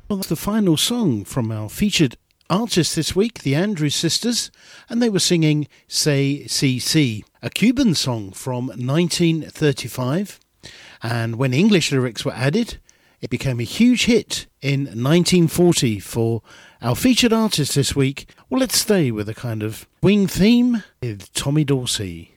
Well, that's the final song from our featured artist this week, the Andrews Sisters, and they were singing Say CC, a Cuban song from 1935. And when English lyrics were added, it became a huge hit in 1940 for our featured artist this week. Well, let's stay with a kind of wing theme with Tommy Dorsey.